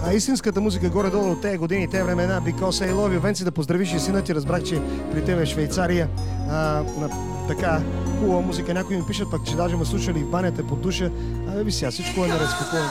истинската музика горе-долу от тези години, тези времена, Because I Love You. Венци, да поздравиш и сина ти, разбрах, че при тебе Швейцария на така хубава музика. Някои ми пишат пък, че даже ме слушали в банята под душа. Абе, ви сега, всичко е наред, спокойно.